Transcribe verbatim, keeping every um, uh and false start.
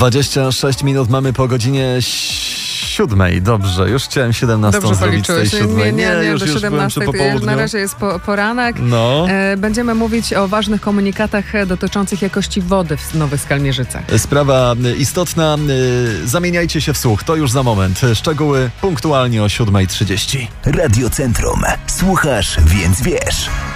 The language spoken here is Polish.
dwadzieścia sześć minut mamy po godzinie siódmej. Dobrze, już chciałem siedemnastą Dobrze zrobić z tej siódmej. Nie, nie, nie, już, do już siedemnastej. Na razie jest po, poranek. No. E, będziemy mówić o ważnych komunikatach dotyczących jakości wody w Nowych Skalmierzycach. Sprawa istotna. Zamieniajcie się w słuch. To już za moment. Szczegóły punktualnie o siódma trzydzieści. Radio Centrum. Słuchasz, więc wiesz.